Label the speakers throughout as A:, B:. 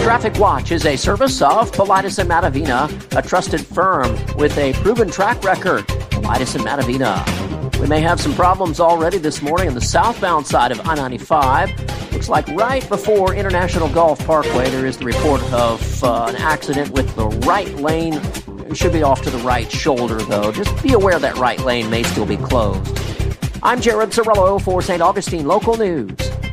A: Traffic Watch is a service of Politis and Matavina, a trusted firm with a proven track record. Politis and Matavina. We may have some problems already this morning on the southbound side of I-95. Looks like right before International Golf Parkway, there is the report of an accident with the right lane. It should be off to the right shoulder, though. Just be aware that right lane may still be closed. I'm Jared Cirillo for St. Augustine Local News.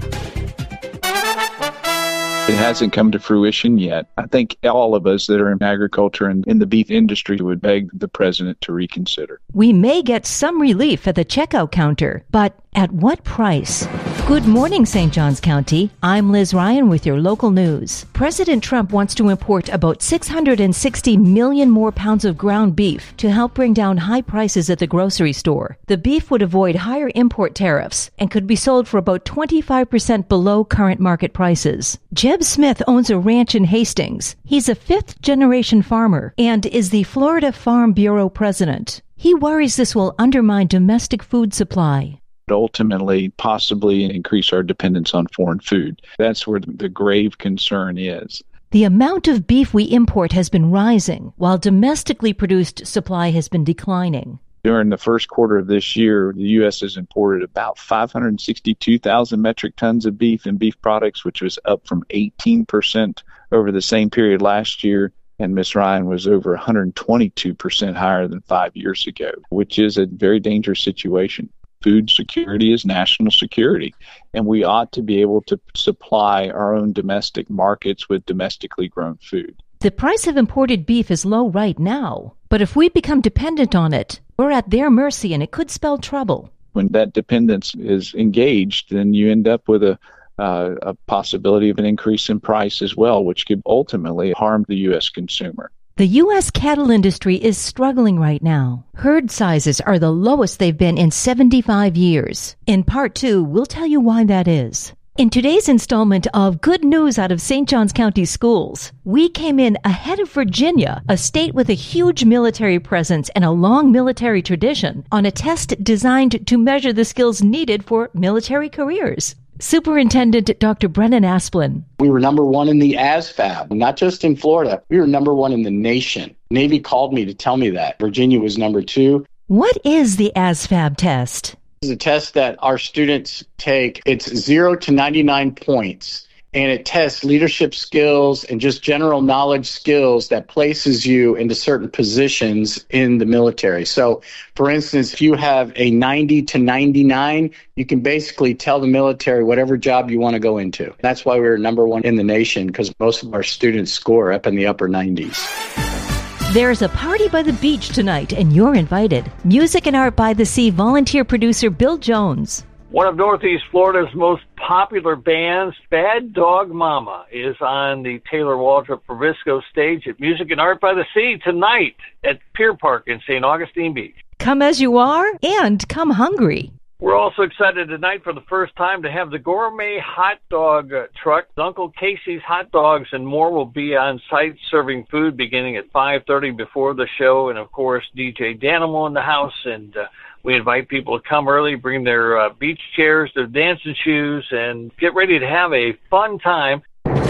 B: It hasn't come to fruition yet. I think all of us that are in agriculture and in the beef industry would beg the president to reconsider.
C: We may get some relief at the checkout counter, but at what price? Good morning, St. Johns County. I'm Liz Ryan with your local news. President Trump wants to import about 660 million more pounds of ground beef to help bring down high prices at the grocery store. The beef would avoid higher import tariffs and could be sold for about 25% below current market prices. Jeb Smith owns a ranch in Hastings. He's a fifth-generation farmer and is the Florida Farm Bureau president. He worries this will undermine domestic food supply.
B: Ultimately, possibly increase our dependence on foreign food. That's where the grave concern is.
C: The amount of beef we import has been rising, while domestically produced supply has been declining.
B: During the first quarter of this year, the U.S. has imported about 562,000 metric tons of beef and beef products, which was up from 18% over the same period last year. And Ms. Ryan was over 122% higher than 5 years ago, which is a very dangerous situation. Food security is national security, and we ought to be able to supply our own domestic markets with domestically grown food.
C: The price of imported beef is low right now, but if we become dependent on it, we're at their mercy and it could spell trouble.
B: When that dependence is engaged, then you end up with a possibility of an increase in price as well, which could ultimately harm the U.S. consumer.
C: The U.S. cattle industry is struggling right now. Herd sizes are the lowest they've been in 75 years. In Part 2, we'll tell you why that is. In today's installment of Good News out of St. Johns County Schools, we came in ahead of Virginia, a state with a huge military presence and a long military tradition, on a test designed to measure the skills needed for military careers. Superintendent Dr. Brennan Asplin.
D: We were number one in the ASVAB, not just in Florida. We were number one in the nation. Navy called me to tell me that. Virginia was number two.
C: What is the ASVAB test?
D: It's a test that our students take. It's 0 to 99 points, and it tests leadership skills and just general knowledge skills that places you into certain positions in the military. So, for instance, if you have a 90 to 99, you can basically tell the military whatever job you want to go into. That's why we're number one in the nation, because most of our students score up in the upper 90s.
C: There's a party by the beach tonight, and you're invited. Music and Art by the Sea volunteer producer Bill Jones.
E: One of Northeast Florida's most popular bands, Bad Dog Mama, is on the Taylor Waldrop Provisco stage at Music and Art by the Sea tonight at Pier Park in St. Augustine Beach.
C: Come as you are, and come hungry.
E: We're also excited tonight for the first time to have the gourmet hot dog truck. Uncle Casey's Hot Dogs and more will be on site serving food beginning at 5:30 before the show. And, of course, DJ Danimal in the house. And we invite people to come early, bring their beach chairs, their dancing shoes, and get ready to have a fun time.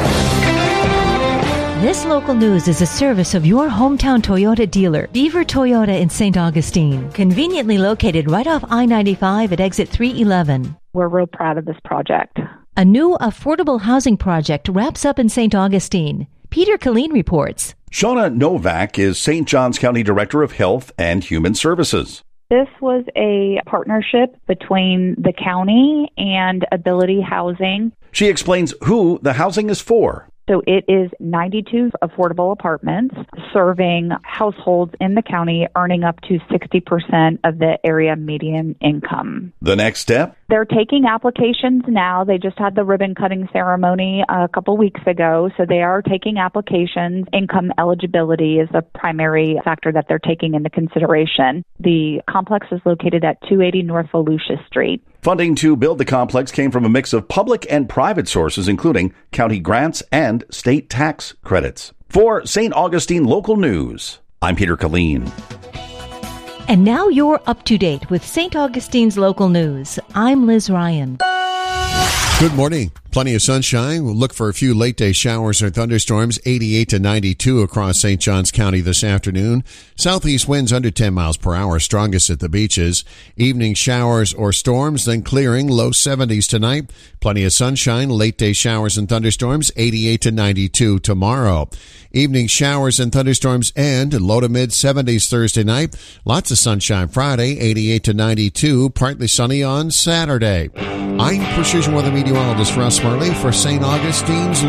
C: This local news is a service of your hometown Toyota dealer, Beaver Toyota in St. Augustine, conveniently located right off I-95 at exit 311.
F: We're real proud of this project.
C: A new affordable housing project wraps up in St. Augustine. Peter Killeen reports.
G: Shauna Novak is St. Johns County Director of Health and Human Services.
F: This was a partnership between the county and Ability Housing.
G: She explains who the housing is for.
F: So it is 92 affordable apartments serving households in the county earning up to 60% of the area median income.
G: The next step?
F: They're taking applications now. They just had the ribbon cutting ceremony a couple weeks ago, so they are taking applications. Income eligibility is the primary factor that they're taking into consideration. The complex is located at 280 North Volusia Street.
G: Funding to build the complex came from a mix of public and private sources, including county grants and state tax credits. For St. Augustine Local News, I'm Peter Killeen.
C: And now you're up to date with St. Augustine's local news. I'm Liz Ryan.
H: Good morning. Plenty of sunshine. We'll look for a few late day showers or thunderstorms. 88 to 92 across St. Johns County this afternoon. Southeast winds under 10 miles per hour, strongest at the beaches. Evening showers or storms, then clearing, low 70s tonight. Plenty of sunshine, late day showers and thunderstorms. 88 to 92 tomorrow. Evening showers and thunderstorms and low to mid 70s Thursday night. Lots of sunshine Friday, 88 to 92. Partly sunny on Saturday. I'm Precision Weather Meteorologist Russ Murley for St. Augustine's